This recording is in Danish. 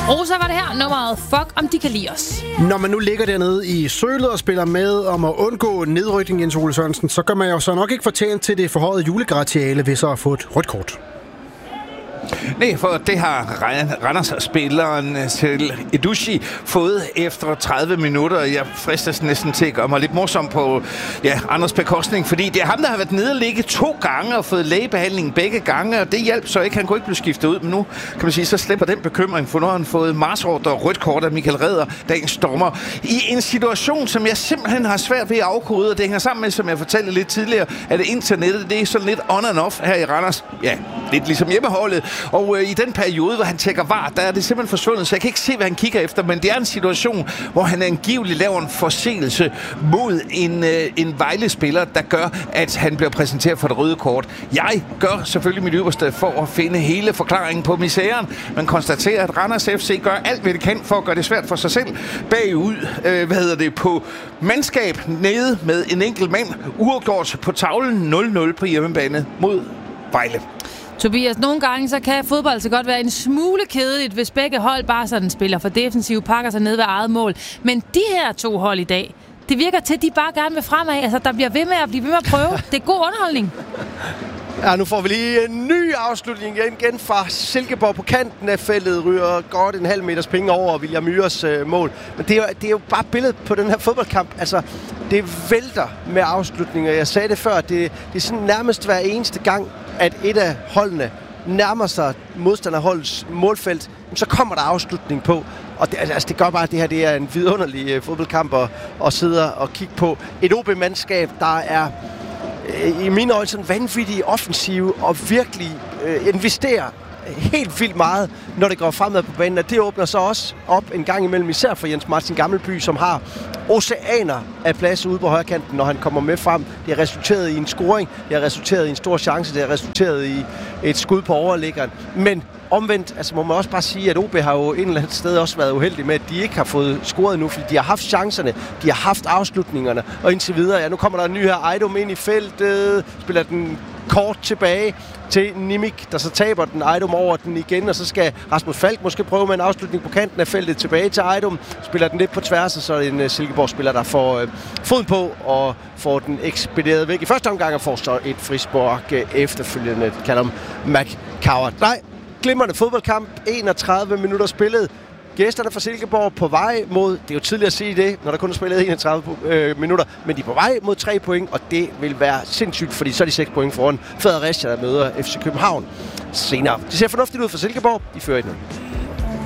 Rosa var det her, nummeret Fuck, om de kan lide os. Når man nu ligger dernede i sølet og spiller med om at undgå nedrykning, Jens Ole Sørensen, så gør man jo så nok ikke fortjent til det forhøjede julegratiale ved så at få et rødt kort. Nej, for det har Randers-spilleren til Edushi fået efter 30 minutter. Jeg fristes næsten til at gøre mig lidt morsom på Anders bekostning, fordi det er ham, der har været nede og ligge 2 gange og fået lægebehandling begge gange, og det hjalp så ikke. Han kunne ikke blive skiftet ud, men nu kan man sige, så slipper den bekymring, for nu har han fået marsordre og rødt kort af Michael Redder, dagens dommer, i en situation, som jeg simpelthen har svært ved at afkode, og det hænger sammen med, som jeg fortalte lidt tidligere, at internettet, det er sådan lidt on and off her i Randers. Ja, lidt ligesom hjemmeholdet. Og i den periode, hvor han tjekker VAR, der er det simpelthen forsvundet, så jeg kan ikke se, hvad han kigger efter, men det er en situation, hvor han angiveligt laver en forseelse mod en Vejle-spiller, der gør, at han bliver præsenteret for det røde kort. Jeg gør selvfølgelig mit ypperste for at finde hele forklaringen på misæren, men konstaterer, at Randers FC gør alt, hvad det kan for at gøre det svært for sig selv. Bagud, på mandskab nede med en enkelt mand, uafgjort på tavlen 0-0 på hjemmebane mod Vejle. Tobias, nogle gange så kan fodbold så godt være en smule kedeligt, hvis begge hold bare sådan spiller for defensiv, pakker sig ned ved eget mål. Men de her 2 hold i dag, det virker til, at de bare gerne vil fremad. Altså, der bliver ved med at prøve. Det er god underholdning. Ja, nu får vi lige en ny afslutning igen fra Silkeborg på kanten af feltet. Ryger godt en halv meters penge over William Myhres mål. Men det er jo bare billedet på den her fodboldkamp. Altså, det vælter med afslutninger. Jeg sagde det før, det er sådan nærmest hver eneste gang, at et af holdene nærmer sig modstanderholdets målfelt, så kommer der afslutning på. Og det gør bare, at det her det er en vidunderlig fodboldkamp at sidde og kigge på. Et OB-mandskab, der er i mine øjne sådan vanvittigt offensive og virkelig investerer helt vildt meget, når det går fremad på banen. Og det åbner så også op en gang imellem, især for Jens Martin Gammelby, som har oceaner af plads ude på højrekanten, når han kommer med frem. Det har resulteret i en scoring, det har resulteret i en stor chance, det har resulteret i et skud på overliggeren. Men omvendt, altså må man også bare sige, at OB har jo et eller andet sted også været uheldig med, at de ikke har fået scoret endnu, fordi de har haft chancerne, de har haft afslutningerne, og indtil videre, nu kommer der en ny her, Ejdom ind i feltet, spiller den kort tilbage til Nimik, der så taber den. Ejdom over den igen, og så skal Rasmus Falk måske prøve med en afslutning på kanten af feltet tilbage til Ejdom. Spiller den lidt på tværs, og så er det en Silkeborg-spiller, der får foden på og får den ekspederet væk i første omgang og får så et frispark efterfølgende, kalder McCoward. Nej, glimrende fodboldkamp, 31 minutter spillet. Gæsterne fra Silkeborg på vej mod, det er jo tidligt at sige det, når der kun er spillet 31 minutter, men de er på vej mod 3 point, og det vil være sindssygt, fordi så er de 6 point foran Fredericia, der møder FC København senere. Det ser fornuftigt ud for Silkeborg, de fører 1-0.